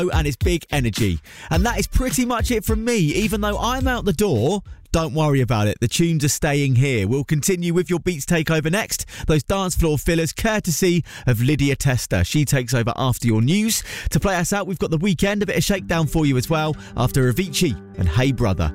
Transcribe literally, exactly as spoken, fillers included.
and it's big energy. And that is pretty much it from me. Even though I'm out the door, don't worry about it. The tunes are staying here. We'll continue with your Beats Takeover next. Those dance floor fillers, courtesy of Lydia Tester. She takes over after your news. To play us out, we've got The Weekend, a bit of shakedown for you as well, after Avicii and Hey Brother.